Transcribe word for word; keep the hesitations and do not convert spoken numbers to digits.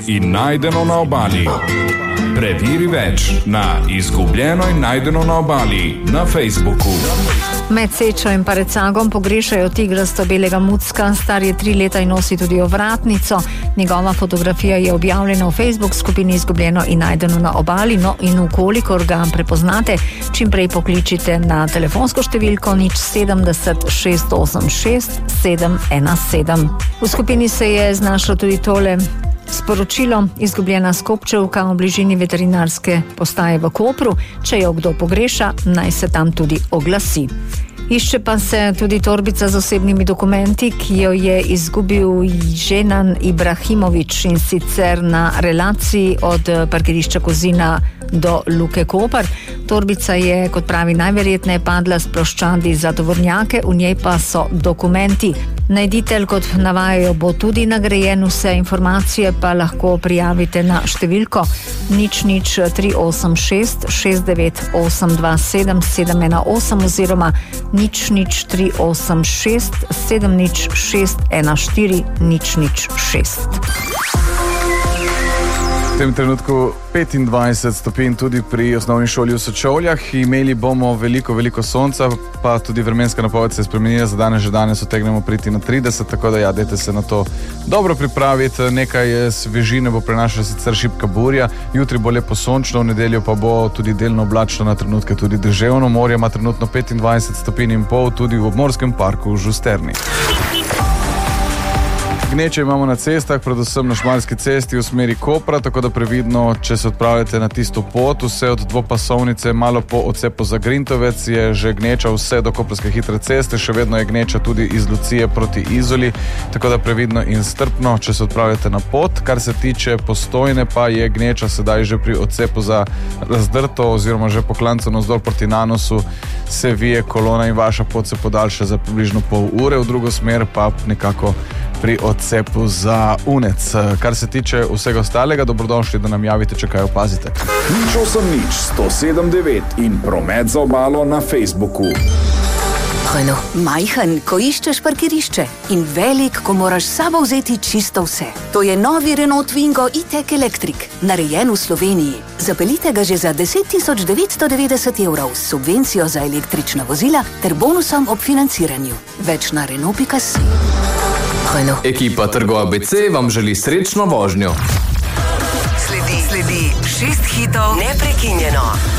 in najdeno na obali. Preveri več na Izgubljeno in najdeno na obali na Facebooku. Med Sečo in Parecagom pogrešajo tigrasto belega mucka, star je tri leta in nosi tudi ovratnico. Njegova fotografija je objavljena v Facebook skupini Izgubljeno in najdeno na obali, no in ukolikor ga prepoznate, čim prej pokličite na telefonsko številko nič sedemdeset šest osem šest sedem ena sedem. V skupini se je znašlo tudi tole sporočilo: izgubljena skobčevka v bližini veterinarske postaje v Kopru. Če jo kdo pogreša, naj se tam tudi oglasi. Išče pa se tudi torbica z osebnimi dokumenti, ki jo je izgubil Ženan Ibrahimović, in sicer na relaciji od parkirišča Kozina do Luke Koper. Torbica je, kot pravi, najverjetneje padla s ploščadi za tovornjake, v njej pa so dokumenti. Najditelj, kot navajajo, bo tudi nagrajen, vse informacije pa lahko prijavite na številko nič nič tri osem šest šest devet osem dva sedem sedem ena osem oziroma nič nič tri osem šest sedem nič šest ena štiri nič nič šest. V tem trenutku petindvajset stopinj tudi pri osnovni šoli v Sečovljah. Imeli bomo veliko, veliko sonca, pa tudi vremenska napoved se je spremenila. Za danes, že danes utegnemo priti na trideset, tako da ja, dajte se na to dobro pripraviti. Nekaj svežine bo prenašala sicer šibka burja, jutri bo lepo sončno, v nedeljo pa bo tudi delno oblačno, na trenutke tudi deževno. Morje ima trenutno petindvajset stopinj in pol, tudi v obmorskem parku v Žusterni. Gneče imamo na cestah, predvsem na Šmarski cesti v smeri Kopra, tako da previdno, če se odpravljate na tisto pot. Vse od dvopasovnice, malo po odcepu za Grintovec je že gneča vse do koprske hitre ceste, še vedno je gneča tudi iz Lucije proti Izoli, tako da previdno in strpno, če se odpravljate na pot. Kar se tiče Postojne, pa je gneča sedaj že pri odcepu za Razdrto oziroma že po klancu navzdol proti Nanosu se vije kolona in vaša pot se podaljša za približno pol ure, v drugo smer pa nekako pri odcepu za Unec. Kar se tiče vsega ostalega, dobrodošli, da nam javite, če kaj opazite. nič osem nič sto sedem devet in promet za obalo na Facebooku. Hojno, majhen, ko iščeš parkirišče, in velik, ko moraš s sabo vzeti čisto vse. To je novi Renault Twingo e-tech Electric, narejen v Sloveniji. Zapeljite ga že za deset tisoč devetsto devetdeset evrov s subvencijo za električna vozila ter bonusom ob financiranju. Več na renault pika si. Hojno. Ekipa Trgo A B C vam želi srečno vožnjo. Sledi, sledi šest hitov neprekinjeno.